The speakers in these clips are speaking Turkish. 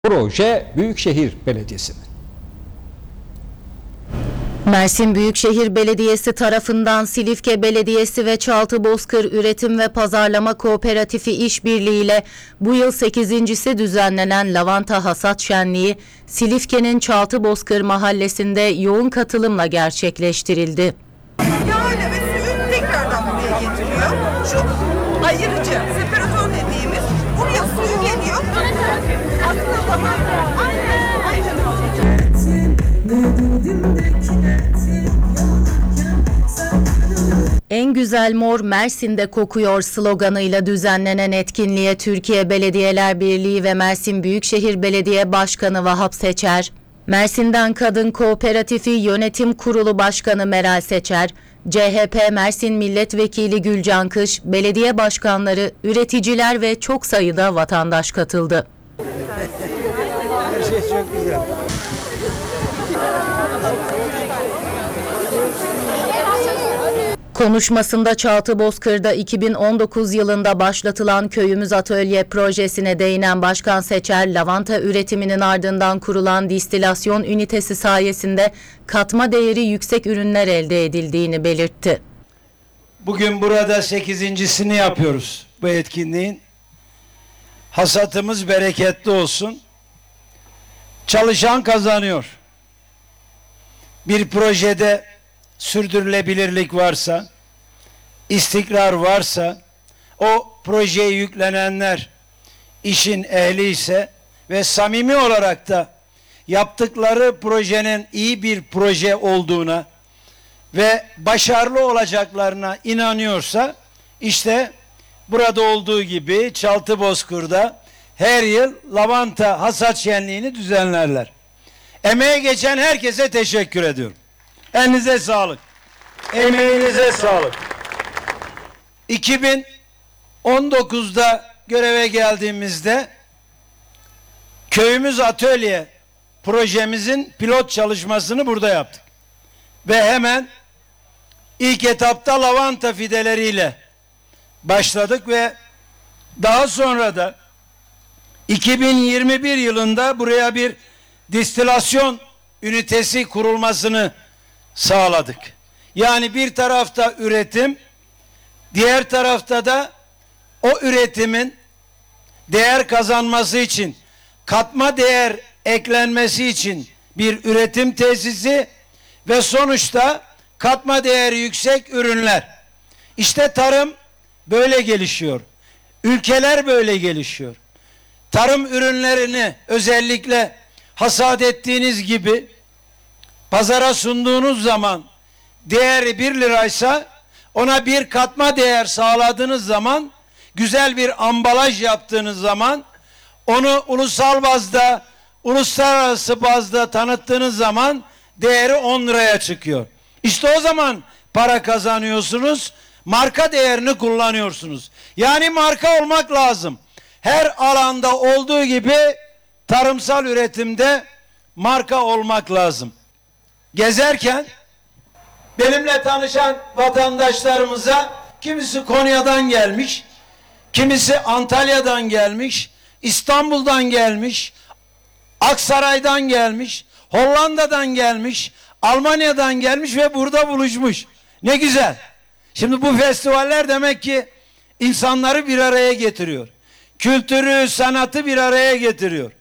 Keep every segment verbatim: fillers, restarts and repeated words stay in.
Proje Büyükşehir Belediyesi'nin. Mersin Büyükşehir Belediyesi tarafından Silifke Belediyesi ve Çaltıbozkır Üretim ve Pazarlama Kooperatifi işbirliğiyle bu yıl sekizincisi düzenlenen lavanta hasat şenliği Silifke'nin Çaltıbozkır mahallesinde yoğun katılımla gerçekleştirildi. Yağıyla ve suyu tekrardan buraya getiriyor. Şu ayırıcı, separatör dediğimiz buraya suyu geliyor. Aslında zaman aynen, aynen. En güzel mor Mersin'de kokuyor sloganıyla düzenlenen etkinliğe Türkiye Belediyeler Birliği ve Mersin Büyükşehir Belediye Başkanı Vahap Seçer, Mersin'den Kadın Kooperatifi Yönetim Kurulu Başkanı Meral Seçer, C H P Mersin Milletvekili Gülcan Kış, belediye başkanları, üreticiler ve çok sayıda vatandaş katıldı. Her şey çok güzel. Konuşmasında Çaltıbozkır'da iki bin on dokuz yılında başlatılan Köyümüz Atölye projesine değinen Başkan Seçer, lavanta üretiminin ardından kurulan distilasyon ünitesi sayesinde katma değeri yüksek ürünler elde edildiğini belirtti. Bugün burada sekizincisini yapıyoruz bu etkinliğin. Hasatımız bereketli olsun. Çalışan kazanıyor. Bir projede sürdürülebilirlik varsa, istikrar varsa, o projeye yüklenenler işin ehli ise ve samimi olarak da yaptıkları projenin iyi bir proje olduğuna ve başarılı olacaklarına inanıyorsa, işte burada olduğu gibi Çaltıbozkır'da her yıl lavanta hasat şenliğini düzenlerler. Emeğe geçen herkese teşekkür ediyorum. Elinize sağlık. Emeğinize sağlık. iki bin on dokuzda göreve geldiğimizde Köyümüz Atölye projemizin pilot çalışmasını burada yaptık. Ve hemen ilk etapta lavanta fideleriyle başladık ve daha sonra da iki bin yirmi bir yılında buraya bir distilasyon ünitesi kurulmasını sağladık. Yani bir tarafta üretim, diğer tarafta da o üretimin değer kazanması için, katma değer eklenmesi için bir üretim tesisi ve sonuçta katma değeri yüksek ürünler. İşte tarım böyle gelişiyor. Ülkeler böyle gelişiyor. Tarım ürünlerini özellikle hasat ettiğiniz gibi pazara sunduğunuz zaman değeri bir liraysa ona bir katma değer sağladığınız zaman, güzel bir ambalaj yaptığınız zaman, onu ulusal bazda, uluslararası bazda tanıttığınız zaman değeri on liraya çıkıyor. İşte o zaman para kazanıyorsunuz, marka değerini kullanıyorsunuz. Yani marka olmak lazım. Her alanda olduğu gibi tarımsal üretimde marka olmak lazım. Gezerken benimle tanışan vatandaşlarımıza kimisi Konya'dan gelmiş, kimisi Antalya'dan gelmiş, İstanbul'dan gelmiş, Aksaray'dan gelmiş, Hollanda'dan gelmiş, Almanya'dan gelmiş ve burada buluşmuş. Ne güzel. Şimdi bu festivaller demek ki insanları bir araya getiriyor. Kültürü, sanatı bir araya getiriyor.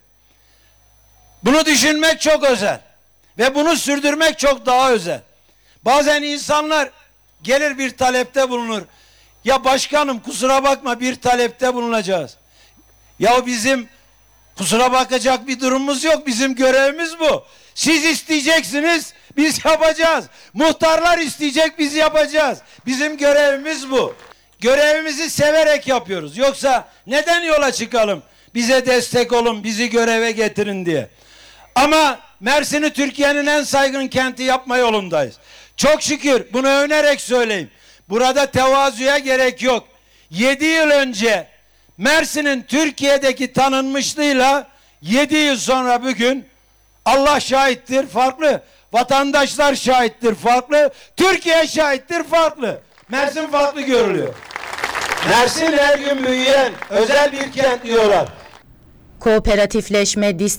Bunu düşünmek çok özel. Ve bunu sürdürmek çok daha özel. Bazen insanlar gelir bir talepte bulunur. Ya başkanım kusura bakma bir talepte bulunacağız. Ya bizim kusura bakacak bir durumumuz yok. Bizim görevimiz bu. Siz isteyeceksiniz, biz yapacağız. Muhtarlar isteyecek, biz yapacağız. Bizim görevimiz bu. Görevimizi severek yapıyoruz. Yoksa neden yola çıkalım? Bize destek olun, bizi göreve getirin diye. Ama Mersin'i Türkiye'nin en saygın kenti yapma yolundayız. Çok şükür bunu övünerek söyleyeyim. Burada tevazuya gerek yok. Yedi yıl önce Mersin'in Türkiye'deki tanınmışlığıyla yedi yıl sonra bugün Allah şahittir farklı. Vatandaşlar şahittir farklı. Türkiye şahittir farklı. Mersin farklı görülüyor. Mersin her gün büyüyen özel bir kent diyorlar. Kooperatifleşme,